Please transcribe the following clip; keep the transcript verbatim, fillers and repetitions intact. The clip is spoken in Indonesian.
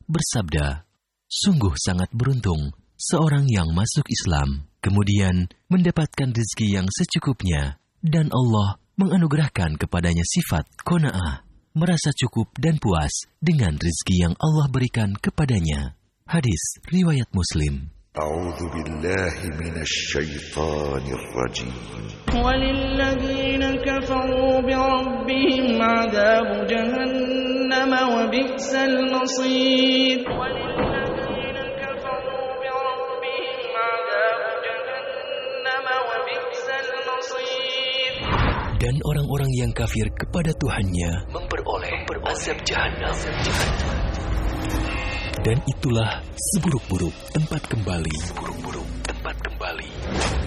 bersabda, "Sungguh sangat beruntung seorang yang masuk Islam, kemudian mendapatkan rezeki yang secukupnya, dan Allah menganugerahkan kepadanya sifat qanaah, merasa cukup dan puas dengan rezeki yang Allah berikan kepadanya." Hadis riwayat Muslim. A'udzu billahi minasy syaithanir rajim. Walilladzina kafaru bi rabbihim 'adzabu jahannam wa bi'sal masir. Walilladzina kafaru bi rabbihim 'adzabu jahannam wa bi'sal masir. Dan orang-orang yang kafir kepada Tuhannya memperoleh azab jahanam. Dan itulah seburuk-buruk tempat kembali. Seburuk-buruk tempat kembali.